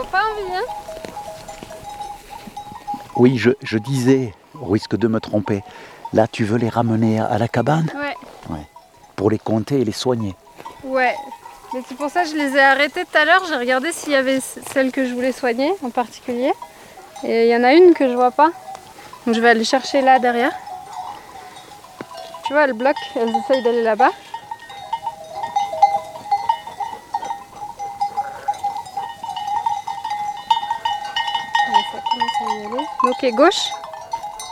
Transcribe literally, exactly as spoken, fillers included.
pas envie, hein? Oui, je, je disais, au risque de me tromper, là tu veux les ramener à la cabane? Ouais. Ouais. Pour les compter et les soigner. Ouais. Mais c'est pour ça que je les ai arrêtés tout à l'heure. J'ai regardé s'il y avait celle que je voulais soigner en particulier. Et il y en a une que je vois pas. Donc je vais aller chercher là derrière. Tu vois, elles bloquent, elles essayent d'aller là-bas. Ouais, ça commence à y aller. Ok, gauche.